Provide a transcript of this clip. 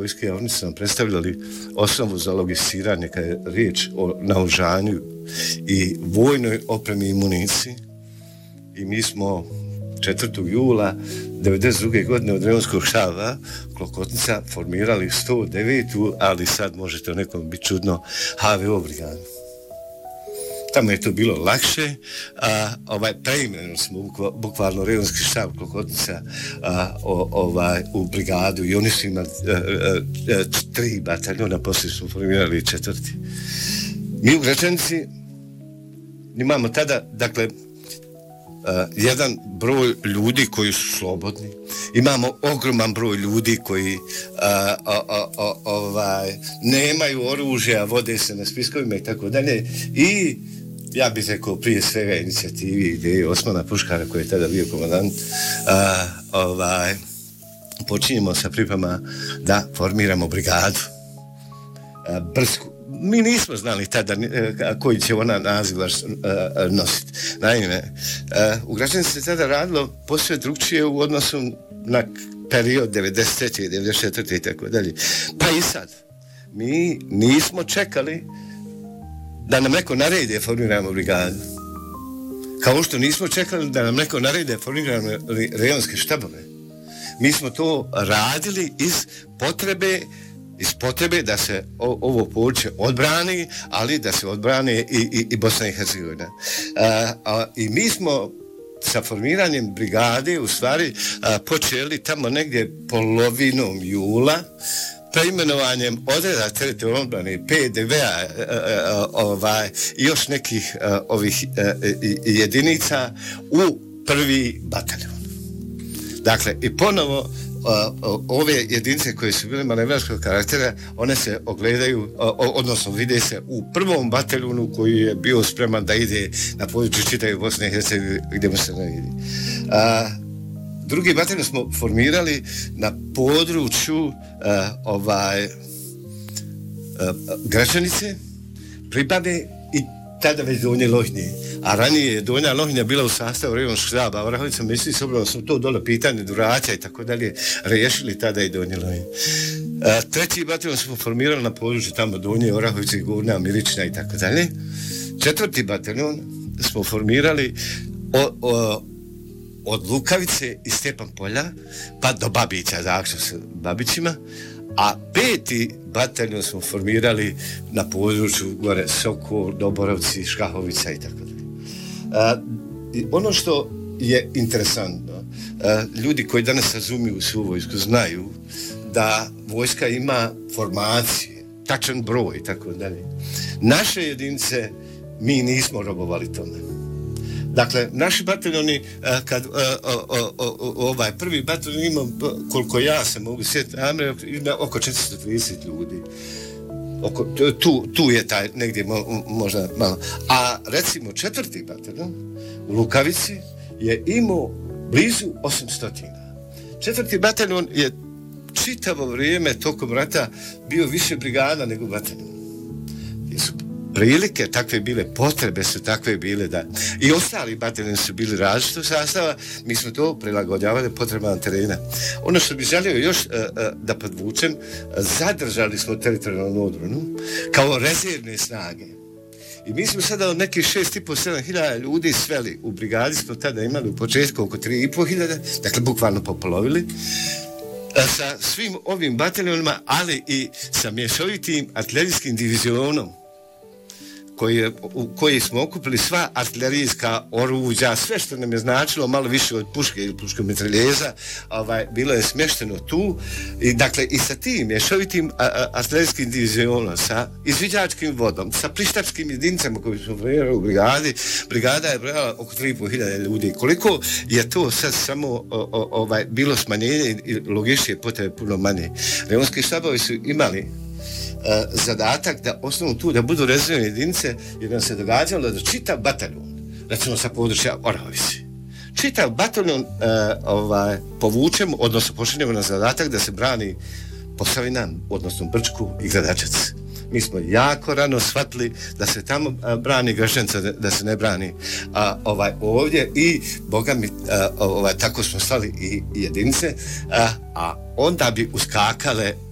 vojske, a oni su nam predstavljali osnovu za logistiranje kad je riječ o naoružanju i vojnoj opremi i municiji. I mi smo 4. jula 1992. godine od Rejonskog štaba Klokotnica formirali 109. ali sad možete nekom biti čudno HVO brigadu. Tamo je to bilo lakše, preimenovali smo bukvalno Rejonski štab Klokotnica u brigadu i oni su imali 3 bataljona, poslije smo formirali 4. Mi u Gračanici imamo tada, dakle, jedan broj ljudi koji su slobodni, imamo ogroman broj ljudi koji nemaju oružja, vode se na spiskovima i tako dalje i ja bih rekao prije svega inicijativi ideje Osmana Puškara koji je tada bio komandant, počinjemo sa pripremama da formiramo brigadu Brsku. Mi nismo znali tada koji će ona naziv nositi. Naime, u Gračanici se tada radilo posve drugčije u odnosu na period 93. 94. i tako dalje. Pa i sad, mi nismo čekali da nam neko naredi formiramo brigadu. Kao što nismo čekali da nam neko naredi formiramo rejonske štabove. Mi smo to radili iz potrebe da se ovo područje odbrani, ali da se odbrani i Bosna i Hercegovina. I mi smo sa formiranjem brigade u stvari počeli tamo negdje polovinom jula preimenovanjem odreda teritorijalne odbrane PDV-a i još nekih ovih jedinica u 1. bataljon. Dakle, i ponovo ove jedinice koje su bile manevarskog karaktera, one se ogledaju, odnosno vide se u 1. bataljonu koji je bio spreman da ide na području čitave Bosne i Hercegovine gdje mu se ne vidi. 2. bataljon smo formirali na području Gračanice, Pribave i tada već Donje Lohnje. A ranije je Donja Lohnja bila u sastavu Rejonskog štaba, a Orahovica misli s obzirom smo to dole pitanje Duraća i tako dalje riješili tada i Donje Lohnje. 3. bataljon smo formirali na području tamo Donje, Orahovice, Gornja, Milična i tako dalje. 4. bataljon smo formirali od Lukavice i Stepan Polja pa do Babića, zakon s Babićima, a 5. bataljon smo formirali na području gore Sokol, Doborovci, Škahovica i tako dalje. Ono što je interesantno, ljudi koji danas razumiju svu vojsku znaju da vojska ima formacije, tačan broj i tako dalje. Naše jedinice mi nismo robovali tome. Dakle, naši bataljoni, kad ovaj 1. bataljon ima, koliko ja se mogu sjetiti, ima oko 430 ljudi. Tu je taj negdje možda malo. A recimo 4. bataljon u Lukavici je imao blizu 800. 4. bataljon je čitavo vrijeme tokom rata bio više brigada nego bataljon. Prilike takve bile, potrebe su takve bile da i ostali bataljoni su bili različitog sastava, mi smo to prilagođavali potrebama terena. Ono što bih želio još da podvučem, zadržali smo teritorijalnu odbranu kao rezervne snage. I mi smo sada od nekih 6.500-7 hiljada ljudi sveli u brigadi, smo tada imali u početku oko 3.5 hiljada, dakle bukvalno popolovili, sa svim ovim bataljonima, ali i sa mješovitim artiljerijskim divizionom, koji smo okupili sva artilerijska oruđa, sve što nam je značilo malo više od puške ili puškog mitraljeza, bilo je smješteno tu i dakle i sa tim mješovitim artilerijskim divizionom, sa izviđačkim vodom, sa prištačkim jedinicama koji smo formirali u brigadi, brigada je brojala oko 3.500 ljudi. Koliko je to sad samo bilo smanjenje i logičnije potrebe puno manje. Rejonski štabovi su imali zadatak da osnovno tu da budu rezervne jedinice, jer nam se događalo da čitav bataljon, recimo sa područja Orahovice, čitav bataljon povučemo, odnosno pošaljemo na zadatak da se brani Posavina, odnosno Brčku i Gradačac. Mi smo jako rano shvatili da se tamo brani Gračanica, da se ne brani ovdje i boga mi tako smo stali i jedinice, a onda bi uskakale